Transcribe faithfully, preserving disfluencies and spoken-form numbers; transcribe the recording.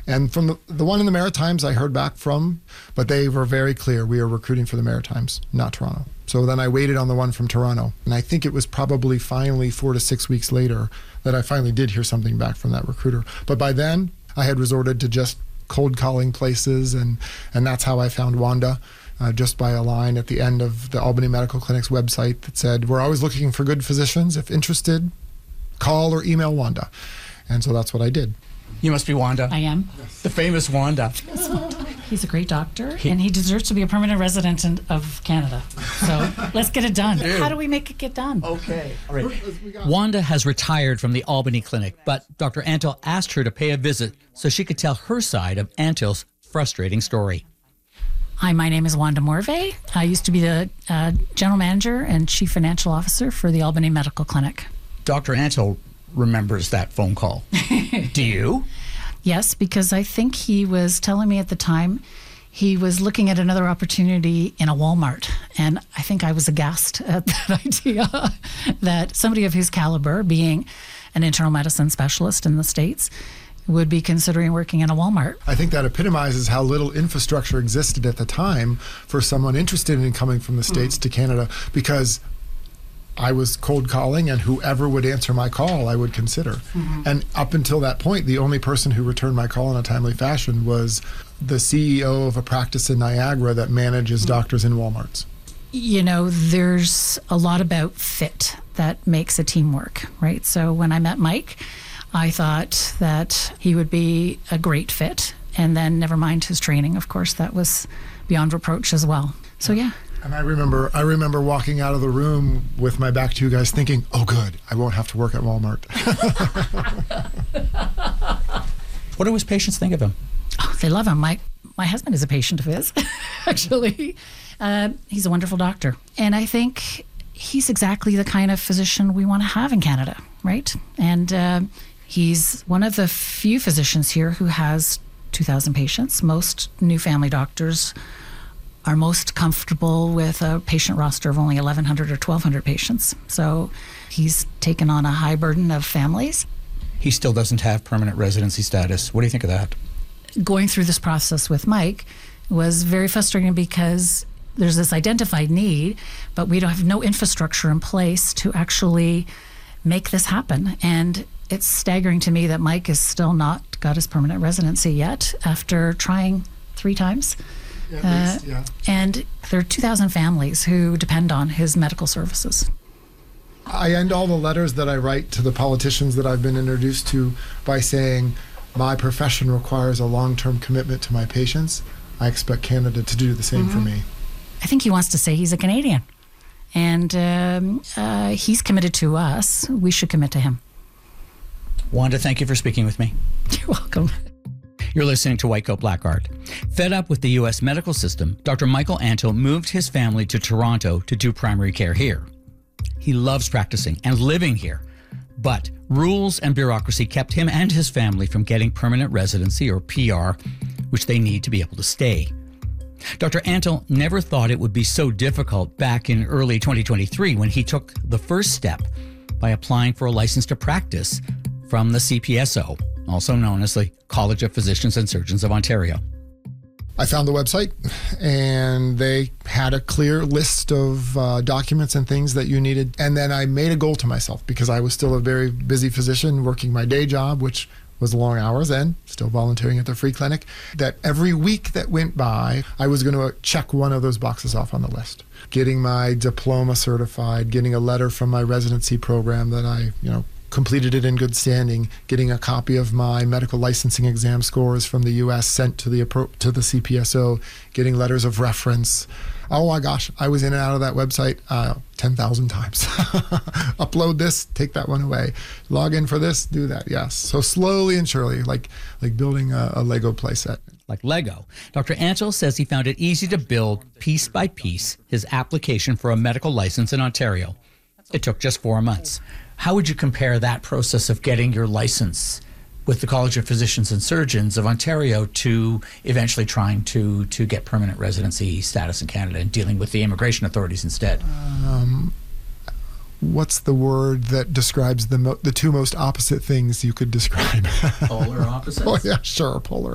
And from the, the one in the Maritimes, I heard back from, but they were very clear. We are recruiting for the Maritimes, not Toronto. So then I waited on the one from Toronto. And I think it was probably finally four to six weeks later that I finally did hear something back from that recruiter. But by then, I had resorted to just cold calling places, and, and that's how I found Wanda. Uh, just by a line at the end of the Albany Medical Clinic's website that said, we're always looking for good physicians. If interested, call or email Wanda. And so that's what I did. You must be Wanda. I am. Yes. The famous Wanda. He's a great doctor, he, and he deserves to be a permanent resident in, of Canada. So let's get it done. Dude. How do we make it get done? Okay. All right. Wanda has retired from the Albany Clinic, but Doctor Antle asked her to pay a visit so she could tell her side of Antle's frustrating story. Hi, my name is Wanda Morvay. I used to be the uh, general manager and chief financial officer for the Albany Medical Clinic. Doctor Antle remembers that phone call. Do you? Yes, because I think he was telling me at the time he was looking at another opportunity in a Walmart. And I think I was aghast at that idea that somebody of his caliber, being an internal medicine specialist in the States, would be considering working in a Walmart. I think that epitomizes how little infrastructure existed at the time for someone interested in coming from the States mm. to Canada, because I was cold calling, and whoever would answer my call, I would consider. Mm-hmm. And up until that point, the only person who returned my call in a timely fashion was the C E O of a practice in Niagara that manages mm-hmm. doctors in Walmarts. You know, there's a lot about fit that makes a team work, right? So when I met Mike, I thought that he would be a great fit. And then never mind his training, of course, that was beyond reproach as well. So, yeah. And I remember I remember walking out of the room with my back to you guys thinking, oh, good, I won't have to work at Walmart. What do his patients think of him? Oh, they love him. My, my husband is a patient of his, actually. Uh, he's a wonderful doctor. And I think he's exactly the kind of physician we want to have in Canada, right? And uh, he's one of the few physicians here who has two thousand patients. Most new family doctors are most comfortable with a patient roster of only eleven hundred or twelve hundred patients. So he's taken on a high burden of families. He still doesn't have permanent residency status. What do you think of that? Going through this process with Mike was very frustrating because there's this identified need, but we don't have no infrastructure in place to actually make this happen. And it's staggering to me that Mike has still not got his permanent residency yet after trying three times. Yeah, uh, least, yeah. And there are two thousand families who depend on his medical services. I end all the letters that I write to the politicians that I've been introduced to by saying, my profession requires a long-term commitment to my patients. I expect Canada to do the same mm-hmm. for me. I think he wants to say he's a Canadian. And um, uh, he's committed to us. We should commit to him. Wanda, thank you for speaking with me. You're welcome. You're listening to White Coat Black Art. Fed up with the U S medical system, Doctor Michael Antle moved his family to Toronto to do primary care here. He loves practicing and living here, but rules and bureaucracy kept him and his family from getting permanent residency, or P R, which they need to be able to stay. Doctor Antle never thought it would be so difficult back in early twenty twenty-three when he took the first step by applying for a license to practice from the C P S O, also known as the College of Physicians and Surgeons of Ontario. I found the website, and they had a clear list of uh, documents and things that you needed. And then I made a goal to myself, because I was still a very busy physician working my day job, which was long hours and still volunteering at the free clinic, that every week that went by, I was going to check one of those boxes off on the list. Getting my diploma certified, getting a letter from my residency program that I, you know, completed it in good standing, getting a copy of my medical licensing exam scores from the U S sent to the to the C P S O, getting letters of reference. Oh my gosh, I was in and out of that website uh, ten thousand times. Upload this, take that one away. Log in for this, do that, yes. So slowly and surely, like like building a, a Lego playset. Like Lego, Doctor Antle says he found it easy to build, piece by piece, his application for a medical license in Ontario. It took just four months. How would you compare that process of getting your license with the College of Physicians and Surgeons of Ontario to eventually trying to, to get permanent residency status in Canada and dealing with the immigration authorities instead? Um, what's the word that describes the mo- the two most opposite things you could describe? Polar opposites? Oh, yeah, sure, polar